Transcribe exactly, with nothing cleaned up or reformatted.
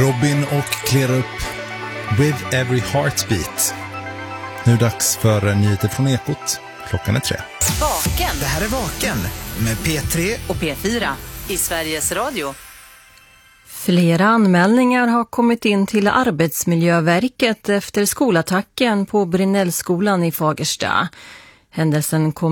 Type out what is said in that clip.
Robin och Clear Up With Every Heartbeat. Nu är det dags för nyheter från Ekot. Klockan är tre. Vaken. Det här är Vaken med P tre och P fyra i Sveriges Radio. Flera anmälningar har kommit in till Arbetsmiljöverket efter skolattacken på Brinnellskolan i Fagersta. Händelsen kom